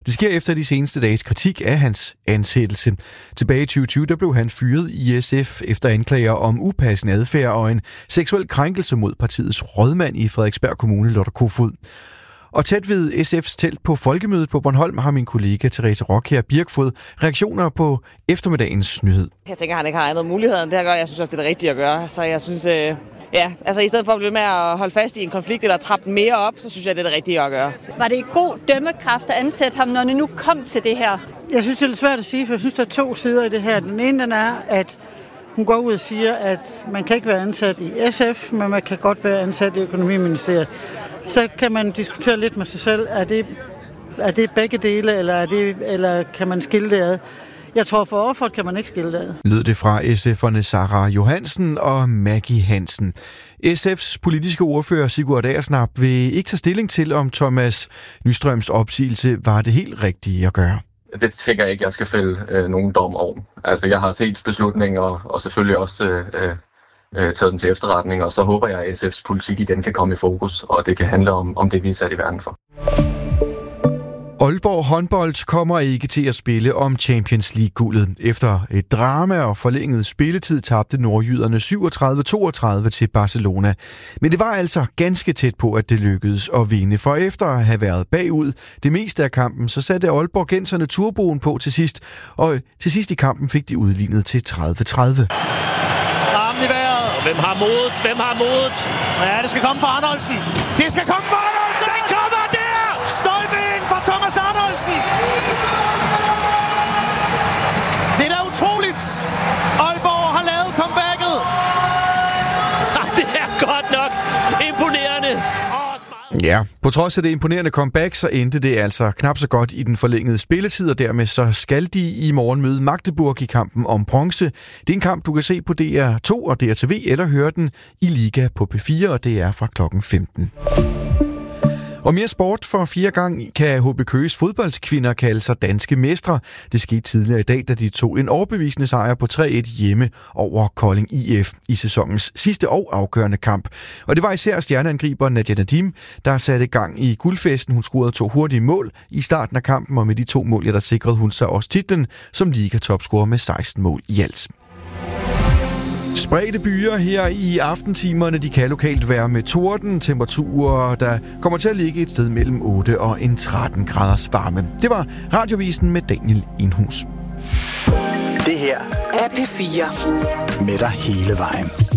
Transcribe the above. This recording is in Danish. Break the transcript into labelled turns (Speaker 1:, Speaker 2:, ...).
Speaker 1: Det sker efter de seneste dages kritik af hans ansættelse. Tilbage i 2020 der blev han fyret i SF efter anklager om upassende adfærd og en seksuel krænkelse mod partiets rådmand i Frederiksberg Kommune, Lotte Kofod. Og tæt ved SF's telt på Folkemødet på Bornholm har min kollega Therese Rockher Birkfod reaktioner på eftermiddagens nyhed.
Speaker 2: Jeg tænker, han ikke har andet muligheder end det at gøre. Jeg synes også, det er det rigtige at gøre. Så jeg synes, i stedet for at blive med at holde fast i en konflikt eller trappe den mere op, så synes jeg, det er det rigtige at gøre.
Speaker 3: Var det god dømmekraft at ansætte ham, når det nu kom til det her?
Speaker 4: Jeg synes, det er lidt svært at sige, for jeg synes, der er to sider i det her. Den ene den er, at hun går ud og siger, at man kan ikke være ansat i SF, men man kan godt være ansat i Økonomiministeriet. Så kan man diskutere lidt med sig selv, er det begge dele, eller kan man skille det ad? Jeg tror, for offeret kan man ikke skille det ad.
Speaker 1: Lød det fra SF'erne Sarah Johansen og Maggie Hansen. SF's politiske ordfører Sigurd Agersnap vil ikke tage stilling til, om Thomas Nystrøms opsigelse var det helt rigtige at gøre.
Speaker 5: Det tænker jeg ikke, jeg skal fælde nogen dom over. Altså, jeg har set beslutninger og selvfølgelig også taget den til efterretning, og så håber jeg, at SF's politik igen kan komme i fokus, og det kan handle om det, vi er sat i verden for.
Speaker 1: Aalborg håndbold kommer ikke til at spille om Champions League-guldet. Efter et drama og forlænget spilletid tabte nordjyderne 37-32 til Barcelona. Men det var altså ganske tæt på, at det lykkedes at vinde, for efter at have været bagud det meste af kampen, så satte Aalborg-genserne turboen på til sidst, og til sidst i kampen fik de udlignet til 30-30.
Speaker 6: Armen i vejret. Hvem har modet? Hvem har modet? Ja, det skal komme fra Arnoldsen. Det skal komme fra Arnoldsen! Den kommer der! Stolpen fra Thomas Arnoldsen! Det er da utroligt! Aalborg har lavet comebacket! Det er godt nok imponerende!
Speaker 1: Ja, på trods af det imponerende comeback, så endte det altså knap så godt i den forlængede spilletid, og dermed så skal de i morgen møde Magdeburg i kampen om bronze. Det er en kamp, du kan se på DR2 og DRTV, eller høre den i Liga på P4, og det er fra klokken 15. Og mere sport for 4 gang kan HB Køges fodboldkvinder kalde sig danske mestre. Det skete tidligere i dag, da de tog en overbevisende sejr på 3-1 hjemme over Kolding IF i sæsonens sidste og afgørende kamp. Og det var især stjerneangriber Nadia Nadim, der satte gang i guldfesten. Hun scorede 2 hurtige mål i starten af kampen, og med de 2 mål, der sikrede hun sig også titlen som ligatopscorer med 16 mål i alt. Spredte byer her i aftentimerne, de kan lokalt være med torden, temperaturer, der kommer til at ligge et sted mellem 8 og 13 graders varme. Det var Radiovisen med Daniel Enhus.
Speaker 7: Det her er P4 med dig hele vejen.